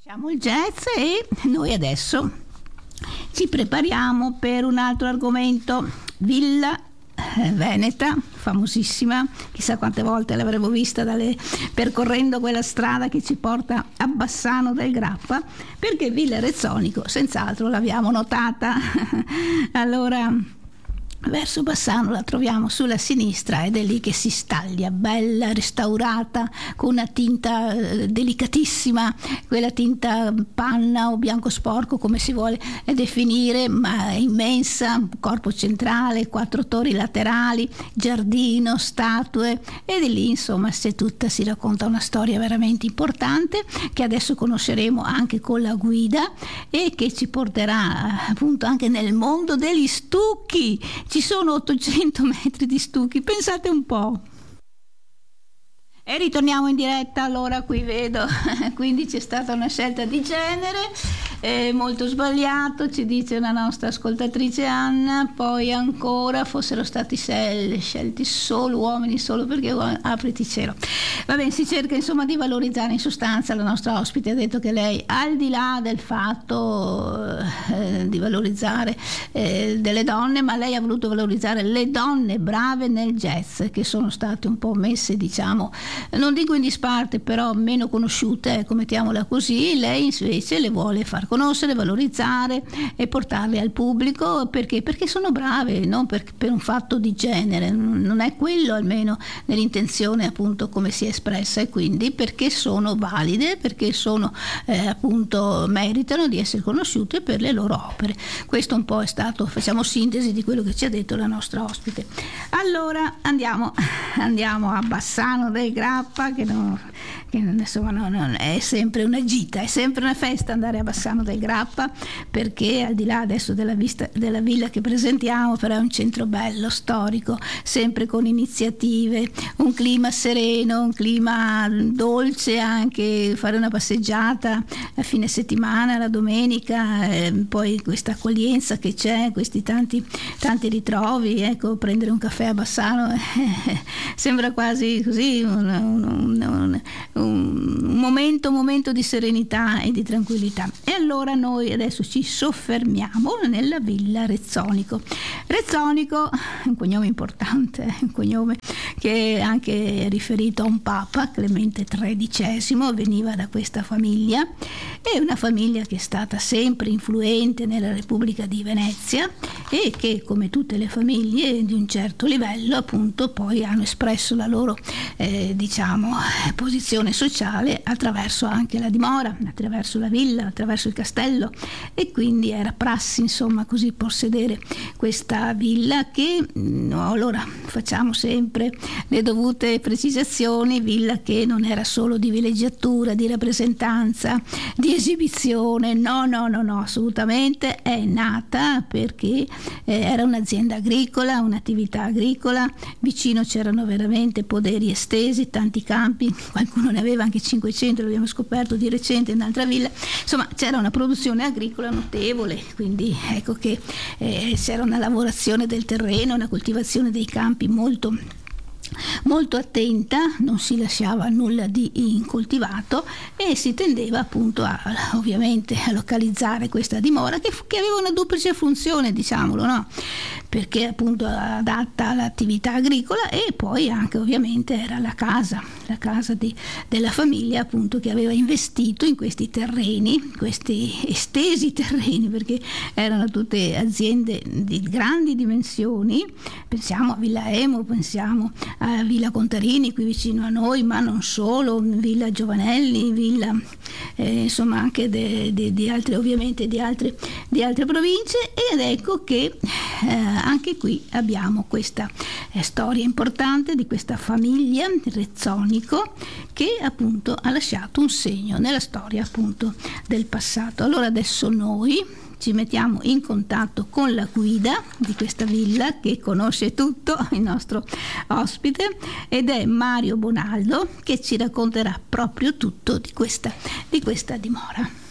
Siamo il jazz e noi adesso ci prepariamo per un altro argomento, Villa Veneta, famosissima, chissà quante volte l'avremo vista percorrendo quella strada che ci porta a Bassano del Grappa, perché Villa Rezzonico senz'altro l'abbiamo notata. Allora, verso Bassano la troviamo sulla sinistra ed è lì che si staglia, bella, restaurata, con una tinta delicatissima, quella tinta panna o bianco sporco come si vuole definire, ma immensa, corpo centrale, 4 torri laterali, giardino, statue, e di lì insomma si racconta una storia veramente importante che adesso conosceremo anche con la guida e che ci porterà appunto anche nel mondo degli stucchi. Ci sono 800 metri di stucchi, pensate un po'. E ritorniamo in diretta, allora qui vedo, quindi c'è stata una scelta di genere, molto sbagliato, ci dice una nostra ascoltatrice Anna, poi ancora fossero stati scelti solo uomini, solo perché apriti cielo. Va bene, si cerca insomma di valorizzare, in sostanza la nostra ospite ha detto che lei, al di là del fatto di valorizzare delle donne, ma lei ha voluto valorizzare le donne brave nel jazz, che sono state un po' messe, diciamo, non dico in disparte, però meno conosciute, mettiamola così. Lei invece le vuole far conoscere, valorizzare e portarle al pubblico, perché sono brave, non per un fatto di genere, non è quello almeno nell'intenzione appunto come si è espressa, e quindi perché sono valide, perché sono appunto meritano di essere conosciute per le loro opere. Questo un po' è stato, facciamo sintesi di quello che ci ha detto la nostra ospite. Allora andiamo a Bassano del Grappa, che insomma non è sempre una gita, è sempre una festa andare a Bassano del Grappa, perché al di là adesso della villa che presentiamo, però è un centro bello, storico, sempre con iniziative, un clima sereno, un clima dolce, anche fare una passeggiata a fine settimana, la domenica, poi questa accoglienza che c'è, questi tanti ritrovi, ecco, prendere un caffè a Bassano sembra quasi così un momento di serenità e di tranquillità. E allora noi adesso ci soffermiamo nella Villa Rezzonico. Rezzonico è un cognome importante, un cognome che è anche riferito a un papa, Clemente XIII, veniva da questa famiglia, è una famiglia che è stata sempre influente nella Repubblica di Venezia e che, come tutte le famiglie di un certo livello, appunto poi hanno espresso la loro posizione sociale attraverso anche la dimora, attraverso la villa, attraverso il castello, e quindi era prassi insomma così possedere questa villa che allora facciamo sempre le dovute precisazioni, villa che non era solo di villeggiatura, di rappresentanza, di esibizione, no, assolutamente, è nata perché era un'azienda agricola, un'attività agricola, vicino c'erano veramente poderi estesi, tanti campi, qualcuno ne aveva anche 500, l'abbiamo scoperto di recente in un'altra villa, insomma c'era una produzione agricola notevole, quindi ecco che c'era una lavorazione del terreno, una coltivazione dei campi molto attenta, non si lasciava nulla di incoltivato e si tendeva appunto ovviamente a localizzare questa dimora che aveva una duplice funzione, diciamolo, no? Perché appunto adatta all'attività agricola e poi anche ovviamente era la casa della famiglia, appunto, che aveva investito in questi terreni, questi estesi terreni, perché erano tutte aziende di grandi dimensioni. Pensiamo a Villa Emo, pensiamo a Villa Contarini qui vicino a noi, ma non solo, Villa Giovanelli, villa insomma anche di altre, ovviamente di altre province, ed ecco che anche qui abbiamo questa storia importante di questa famiglia Rezzonico che appunto ha lasciato un segno nella storia appunto del passato. Allora adesso noi ci mettiamo in contatto con la guida di questa villa che conosce tutto, il nostro ospite, ed è Mario Bonaldo, che ci racconterà proprio tutto di questa dimora.